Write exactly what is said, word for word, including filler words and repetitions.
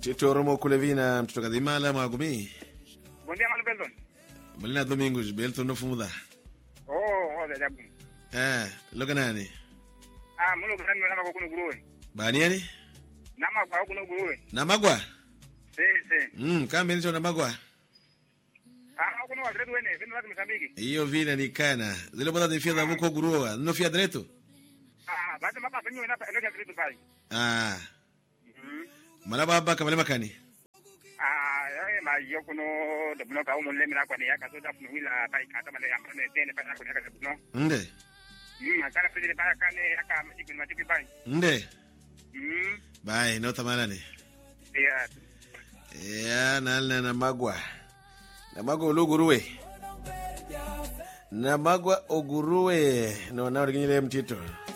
Tito Romo Kulevina mtoto kadhimala magumi. Bom dia, Mano Belton. Mulina Domingos Belton no fumuda. Oh, oza jabu. Eh, loga nani? Ah, muno kana nama ko kuno guruwe. Bani yani? Nama kwa kuno guruwe. Namagwa? Si, si. Mm, kama nilicho Namagwa. Ah, kuno wadretu wene, vino watu Msambiki. Hiyo vile ni kana. Zile bora nifia za muko guruwa. No fia dretu. Ah, basi mapa penyo ina ina dretu pai. Ah. Mhm. Malaba haba kamale makani. Ah, yae ma yoko no de buno ka umo lemina kwa ni yaka so dafu wila pai kata male amane tene pa ko yaka buno. Nde. Mm, kana pede pa kane yaka majiki majiki pai. Nde. Mhm. Bye, no tamalani. Yeah. Ya nalna Namagwa. Namagwa uluguruwe. Namagwa oguruwe. No na original mtito.